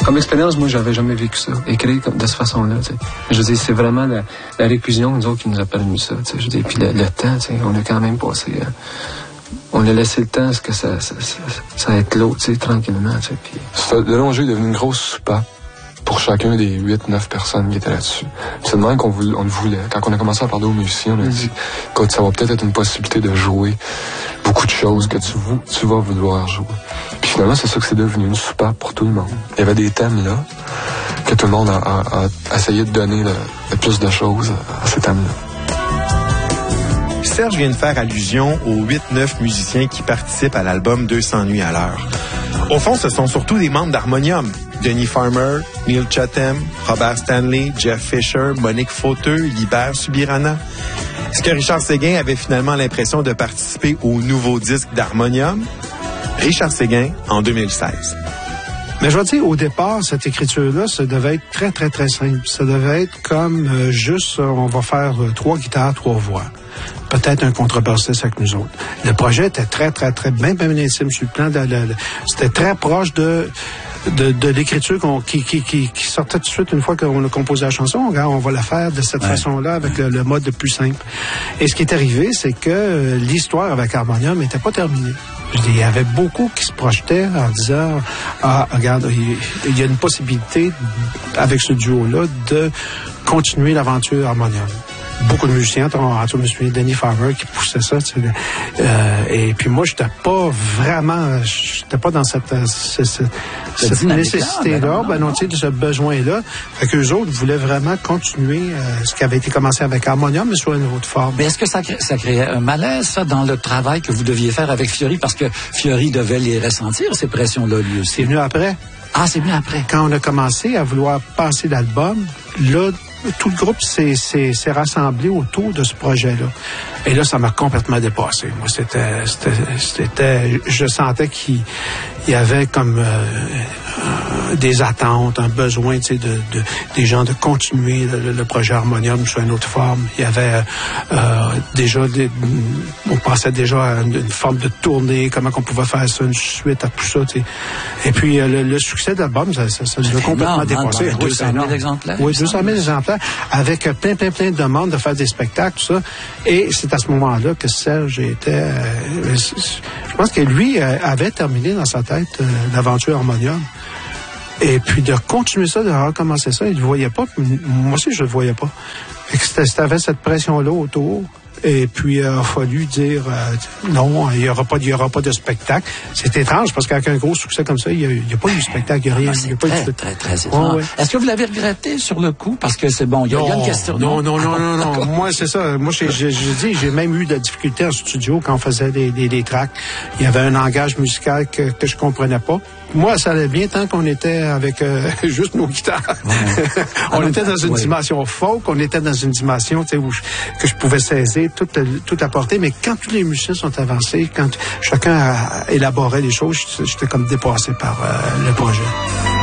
Comme expérience, moi, j'avais jamais vécu ça. Écrire de cette façon-là, tu sais. Je veux dire, c'est vraiment la réclusion, nous autres, qui nous a permis ça, tu sais. Je veux dire, puis le temps, tu sais, on a quand même passé... on a laissé le temps à ce que ça éclose, tu sais, tranquillement, tu sais. Le long jeu est devenu une grosse soupape pour chacun des 8-9 personnes qui étaient là-dessus. C'est de même on le voulait. Quand on a commencé à parler aux musiciens, on a dit, écoute, ça va peut-être être une possibilité de jouer beaucoup de choses que tu vas vouloir jouer. Puis finalement, c'est ça que c'est devenu, une soupape pour tout le monde. Il y avait des thèmes là, que tout le monde a essayé de donner le plus de choses à ces thèmes-là. Serge vient de faire allusion aux 8-9 musiciens qui participent à l'album 200 nuits à l'heure. Au fond, ce sont surtout des membres d'Harmonium. Denis Farmer, Neil Chatham, Robert Stanley, Jeff Fisher, Monique Fauteux, Libert Subirana. Est-ce que Richard Séguin avait finalement l'impression de participer au nouveau disque d'Harmonium? Richard Séguin, en 2016. Mais je vais dire, au départ, cette écriture-là, ça devait être très, très, très simple. Ça devait être comme juste, on va faire 3 guitares, 3 voix. Peut-être un contrebassiste avec nous autres. Le projet était très, très, très bien intime sur le plan c'était très proche de l'écriture qui sortait tout de suite une fois qu'on a composé la chanson. On va la faire de cette façon-là avec le mode le plus simple. Et ce qui est arrivé, c'est que l'histoire avec Harmonium n'était pas terminée. Il y avait beaucoup qui se projetaient en disant regarde, il y a une possibilité avec ce duo-là de continuer l'aventure Harmonium. Beaucoup de musiciens, je me souviens de Denis Farmer qui poussait ça. Tu sais, et puis moi, j'étais pas dans cette nécessité-là, de ce besoin-là. Fait qu'eux autres voulaient vraiment continuer ce qui avait été commencé avec Harmonium, mais sur une autre forme. Mais est-ce que ça créait un malaise, ça, dans le travail que vous deviez faire avec Fiori? Parce que Fiori devait les ressentir, ces pressions-là, lui aussi. C'est venu après. Ah, c'est venu après. Quand on a commencé à vouloir passer l'album, là, tout le groupe s'est rassemblé autour de ce projet-là. Et là, ça m'a complètement dépassé. Moi, je sentais qu'il y avait comme des attentes, un besoin, tu sais, des gens de continuer le projet Harmonium sous une autre forme. Il y avait on pensait déjà à une forme de tournée, comment qu'on pouvait faire ça, une suite à tout ça, tu sais. Et puis, le succès de l'album, ça nous a complètement dépassé. 200 000 exemplaires. Oui, 200 000 exemplaires, avec plein de demandes de faire des spectacles, tout ça. Et c'est à ce moment-là que Serge était... je pense que lui avait terminé dans sa tête l'aventure Harmonium. Et puis de continuer ça, de recommencer ça, il ne le voyait pas. Moi aussi, je ne le voyais pas. Et que c'était cette pression-là autour. Et puis, il a fallu dire non, il y aura pas de spectacle. C'est étrange parce qu'avec un gros succès comme ça, il n'y a pas eu de spectacle, il n'y a rien. C'est très étrange. Ouais. Est-ce que vous l'avez regretté sur le coup? Parce que c'est bon, il y a une question. Non. Moi, c'est ça. Moi, j'ai même eu de la difficulté en studio quand on faisait des tracks. Il y avait un langage musical que je comprenais pas. Moi, ça allait bien tant qu'on était avec juste nos guitares. Ouais. On était dans une dimension folk, on était dans une dimension, tu sais, que je pouvais saisir, tout apporter. Mais quand tous les musiciens sont avancés, quand chacun élaborait les choses, j'étais comme dépassé par le projet.